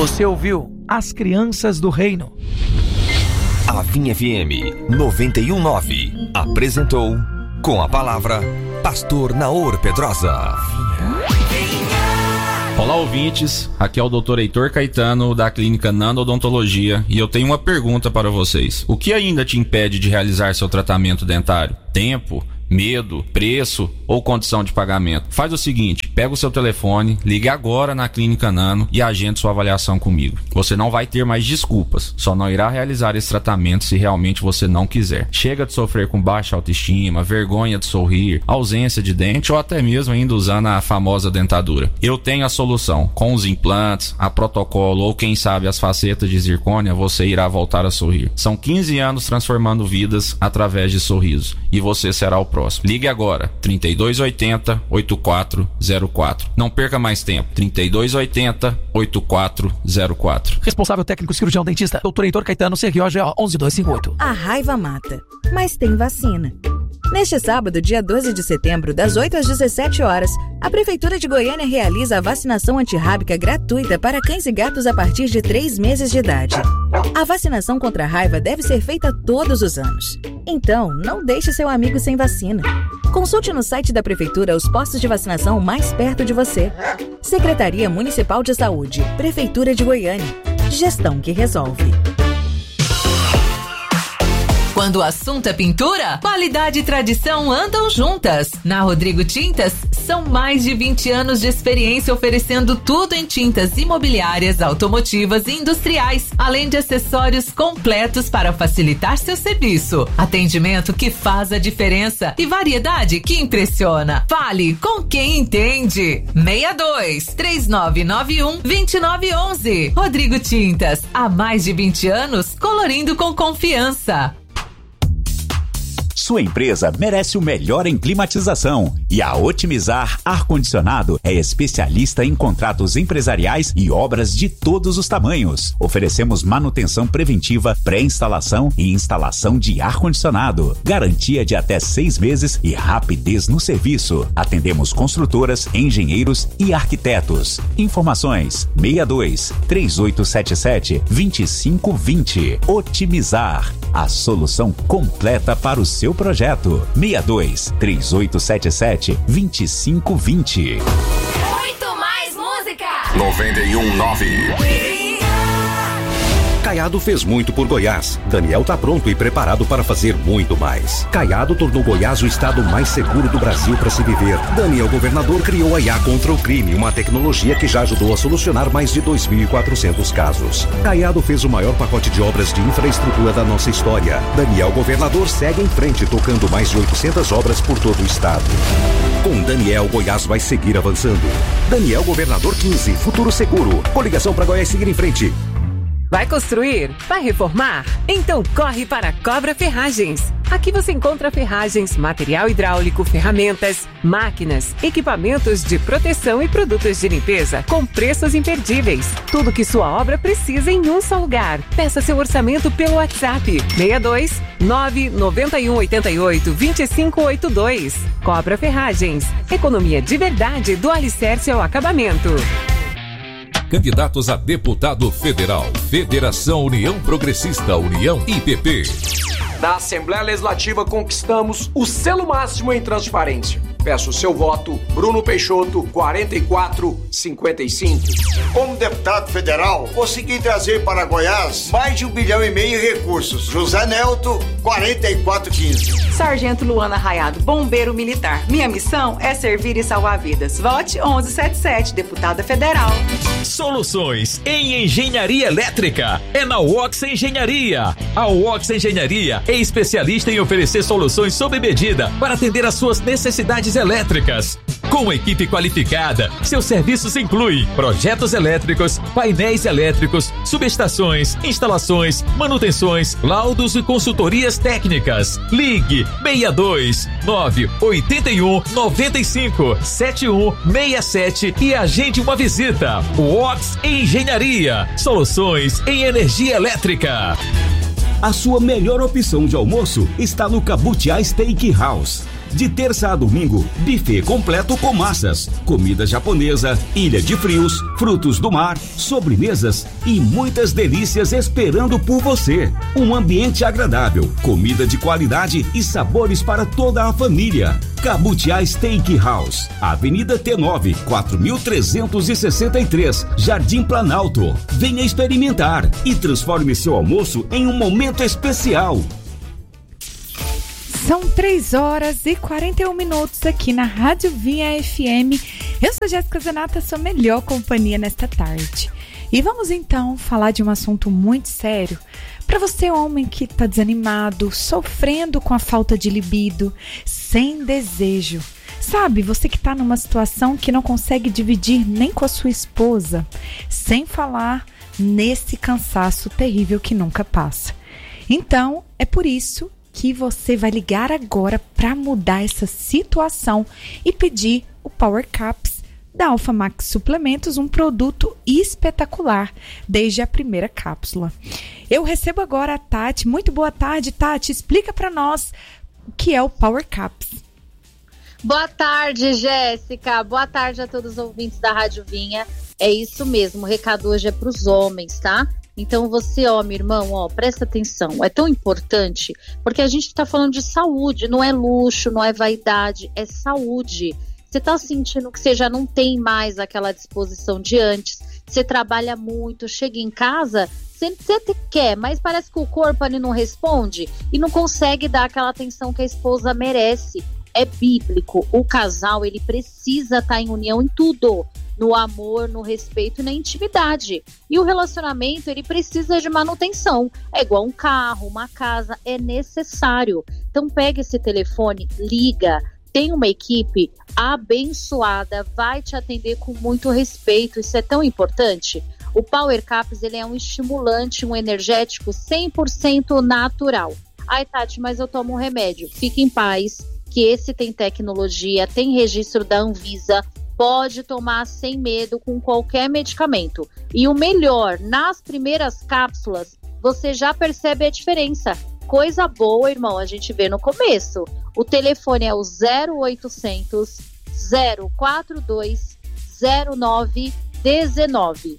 Você ouviu As Crianças do Reino. A Vinha FM 91.9 apresentou Com a Palavra Pastor Naor Pedrosa. Olá, ouvintes, aqui é o Dr. Heitor Caetano da Clínica Nano Odontologia e eu tenho uma pergunta para vocês. O que ainda te impede de realizar seu tratamento dentário? Tempo? Medo, preço ou condição de pagamento? Faz o seguinte, pega o seu telefone, ligue agora na Clínica Nano e agende sua avaliação comigo. Você não vai ter mais desculpas, só não irá realizar esse tratamento se realmente você não quiser. Chega de sofrer com baixa autoestima, vergonha de sorrir, ausência de dente ou até mesmo ainda usando a famosa dentadura. Eu tenho a solução. Com os implantes, a protocolo ou quem sabe as facetas de zircônia, você irá voltar a sorrir. São 15 anos transformando vidas através de sorrisos e você será o próximo. Ligue agora, 3280-8404. Não perca mais tempo, 3280-8404. Responsável técnico cirurgião dentista, Dr. Heitor Caetano, CRO 11258. A raiva mata, mas tem vacina. Neste sábado, dia 12 de setembro, das 8 às 17 horas, a Prefeitura de Goiânia realiza a vacinação antirrábica gratuita para cães e gatos a partir de 3 meses de idade. A vacinação contra a raiva deve ser feita todos os anos. Então, não deixe seu amigo sem vacina. Consulte no site da Prefeitura os postos de vacinação mais perto de você. Secretaria Municipal de Saúde, Prefeitura de Goiânia. Gestão que resolve. Quando o assunto é pintura, qualidade e tradição andam juntas. Na Rodrigo Tintas, são mais de 20 anos de experiência oferecendo tudo em tintas imobiliárias, automotivas e industriais, além de acessórios completos para facilitar seu serviço. Atendimento que faz a diferença e variedade que impressiona. Fale com quem entende. 62-3991-2911. Rodrigo Tintas, há mais de 20 anos, colorindo com confiança. Sua empresa merece o melhor em climatização e a Otimizar Ar-Condicionado é especialista em contratos empresariais e obras de todos os tamanhos. Oferecemos manutenção preventiva, pré-instalação e instalação de ar-condicionado. Garantia de até 6 meses e rapidez no serviço. Atendemos construtoras, engenheiros e arquitetos. Informações 62-3877-2520. Otimizar, a solução completa para o seu projeto. 62-3877-2520. Muito mais música. 91.9. Caiado fez muito por Goiás. Daniel tá pronto e preparado para fazer muito mais. Caiado tornou Goiás o estado mais seguro do Brasil para se viver. Daniel Governador criou a IA contra o crime, uma tecnologia que já ajudou a solucionar mais de 2.400 casos. Caiado fez o maior pacote de obras de infraestrutura da nossa história. Daniel Governador segue em frente, tocando mais de 800 obras por todo o estado. Com Daniel, Goiás vai seguir avançando. Daniel Governador 15, futuro seguro. Coligação para Goiás seguir em frente. Vai construir? Vai reformar? Então corre para Cobra Ferragens. Aqui você encontra ferragens, material hidráulico, ferramentas, máquinas, equipamentos de proteção e produtos de limpeza com preços imperdíveis. Tudo que sua obra precisa em um só lugar. Peça seu orçamento pelo WhatsApp 62 991 88 2582. Cobra Ferragens. Economia de verdade do alicerce ao acabamento. Candidatos a deputado federal. Federação União Progressista, União IPP. Na Assembleia Legislativa conquistamos o selo máximo em transparência. Peço o seu voto, Bruno Peixoto, 4455. Como deputado federal, consegui trazer para Goiás mais de 1,5 bilhão em recursos. José Nelto, 4415. Sargento Luana Raiado, bombeiro militar. Minha missão é servir e salvar vidas. Vote 1177, deputada federal. Soluções em engenharia elétrica é na Wox Engenharia. A Wox Engenharia é especialista em oferecer soluções sob medida para atender às suas necessidades elétricas. Com equipe qualificada, seus serviços incluem projetos elétricos, painéis elétricos, subestações, instalações, manutenções, laudos e consultorias técnicas. Ligue 62 981 95 7167 e agende uma visita. Wox Engenharia, soluções em energia elétrica. A sua melhor opção de almoço está no Cabutiá Steakhouse. De terça a domingo, buffet completo com massas, comida japonesa, ilha de frios, frutos do mar, sobremesas e muitas delícias esperando por você. Um ambiente agradável, comida de qualidade e sabores para toda a família. Cabutiá Steakhouse, Avenida T9, 4363, Jardim Planalto. Venha experimentar e transforme seu almoço em um momento especial. São 3h41 aqui na Rádio Vinha FM. Eu sou Jéssica Zanata, sua melhor companhia nesta tarde. E vamos então falar de um assunto muito sério. Para você, homem que está desanimado, sofrendo com a falta de libido, sem desejo. Sabe, você que está numa situação que não consegue dividir nem com a sua esposa, sem falar nesse cansaço terrível que nunca passa. Então, é por isso que você vai ligar agora para mudar essa situação e pedir o Power Caps da Alpha Max Suplementos, um produto espetacular desde a primeira cápsula. Eu recebo agora a Tati. Muito boa tarde, Tati. Explica para nós o que é o Power Caps. Boa tarde, Jéssica. Boa tarde a todos os ouvintes da Rádio Vinha. É isso mesmo, o recado hoje é para os homens, tá? Então você, meu irmão, presta atenção. É tão importante, porque a gente está falando de saúde, não é luxo, não é vaidade, é saúde. Você está sentindo que você já não tem mais aquela disposição de antes, você trabalha muito, chega em casa, você quer, mas parece que o corpo ali não responde e não consegue dar aquela atenção que a esposa merece. É bíblico, o casal ele precisa estar em união em tudo, no amor, no respeito e na intimidade. E o relacionamento ele precisa de manutenção, é igual um carro, uma casa, é necessário. Então pega esse telefone, liga, tem uma equipe abençoada, vai te atender com muito respeito, isso é tão importante. O Power Caps ele é um estimulante, um energético 100% natural. Ai, Tati, mas eu tomo um remédio. Fique em paz, que esse tem tecnologia, tem registro da Anvisa, pode tomar sem medo com qualquer medicamento. E o melhor, nas primeiras cápsulas, você já percebe a diferença. Coisa boa, irmão, a gente vê no começo. O telefone é o 0800 042 0919.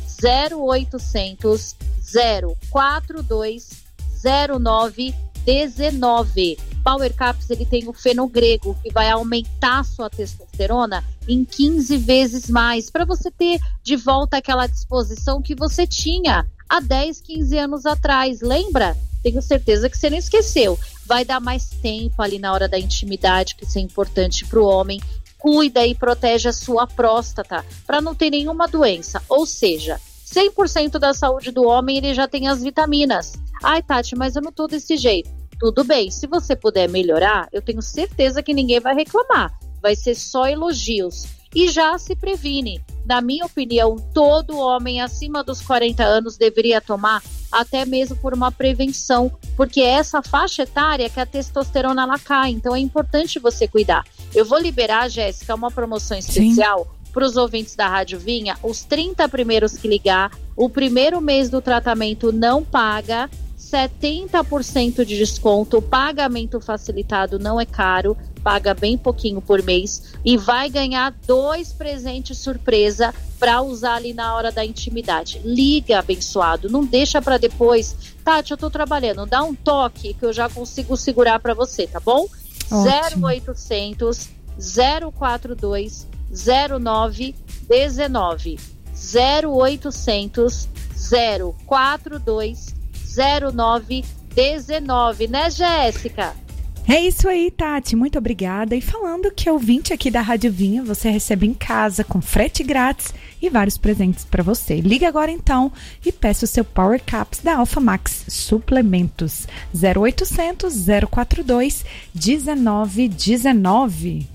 0800 042 0919. Power Caps ele tem o fenogrego, que vai aumentar a sua testosterona em 15 vezes mais, para você ter de volta aquela disposição que você tinha há 10, 15 anos atrás, lembra? Tenho certeza que você não esqueceu. Vai dar mais tempo ali na hora da intimidade, que isso é importante para o homem. Cuida e protege a sua próstata para não ter nenhuma doença. Ou seja, 100% da saúde do homem ele já tem as vitaminas. Ai, Tati, mas eu não tô desse jeito. Tudo bem, se você puder melhorar, eu tenho certeza que ninguém vai reclamar. Vai ser só elogios. E já se previne. Na minha opinião, todo homem acima dos 40 anos deveria tomar, até mesmo por uma prevenção, porque é essa faixa etária que a testosterona ela cai, então é importante você cuidar. Eu vou liberar, Jéssica, uma promoção especial para os ouvintes da Rádio Vinha, os 30 primeiros que ligar, o primeiro mês do tratamento não paga, 70% de desconto, o pagamento facilitado não é caro, paga bem pouquinho por mês e vai ganhar 2 presentes surpresa para usar ali na hora da intimidade. Liga, abençoado, não deixa para depois. Tati, eu tô trabalhando, dá um toque que eu já consigo segurar para você, tá bom? Ótimo. 0800 042 0919. 0800 042 0919, né, Jéssica? É isso aí, Tati, muito obrigada. E falando que ouvinte aqui da Rádio Vinha, você recebe em casa com frete grátis e vários presentes para você. Liga agora então e peça o seu Power Caps da Alpha Max Suplementos. 0800 042 1919.